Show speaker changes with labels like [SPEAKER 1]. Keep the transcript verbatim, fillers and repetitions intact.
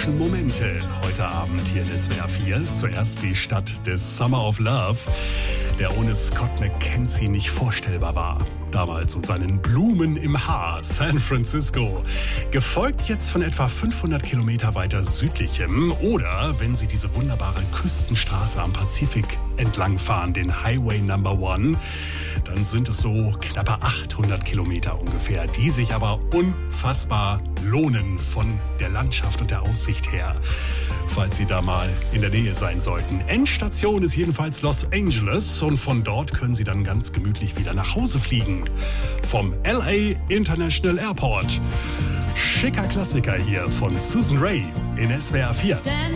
[SPEAKER 1] romantischen Momente heute Abend hier in S W R vier. Zuerst die Stadt des Summer of Love, der ohne Scott McKenzie nicht vorstellbar war. Damals und seinen Blumen im Haar, San Francisco. Gefolgt jetzt von etwa fünfhundert Kilometer weiter südlichem. Oder, wenn Sie diese wunderbare Küstenstraße am Pazifik entlangfahren, den Highway Number One, dann sind es so knappe achthundert Kilometer ungefähr, die sich aber unfassbar lohnen von der Landschaft und der Aussicht her, falls Sie da mal in der Nähe sein sollten. Endstation ist jedenfalls Los Angeles und von dort können Sie dann ganz gemütlich wieder nach Hause fliegen. Vom L A International Airport. Schicker Klassiker hier von Susan Ray in S W R vier.